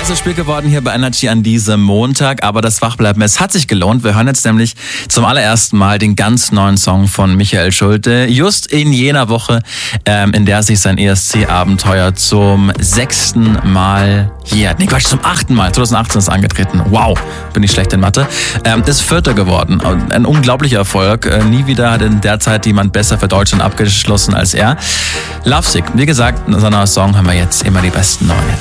zu spät geworden hier bei Energy an diesem Montag, aber das Wachbleiben, es hat sich gelohnt. Wir hören jetzt nämlich zum allerersten Mal den ganz neuen Song von Michael Schulte. Just in jener Woche, in der sich sein ESC-Abenteuer zum 6. Mal zum 8. Mal, 2018 ist angetreten. Wow, bin ich schlecht in Mathe. Ist 4. geworden. Ein unglaublicher Erfolg. Nie wieder hat in der Zeit jemand besser für Deutschland abgeschlossen als er. Lovesick, wie gesagt, in seiner Song haben wir jetzt immer die besten neuen Hits.